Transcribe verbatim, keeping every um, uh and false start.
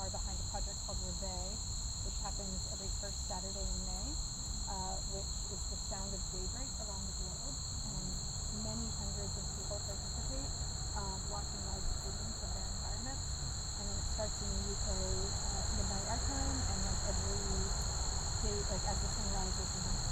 are behind a project called Reveille, which happens every first Saturday in May, uh, which is the sound of daybreak around the globe. And many hundreds of people participate, um, watching live streams of their environments. And it starts in the U K at midnight our time, and like every day, like as the sun rises,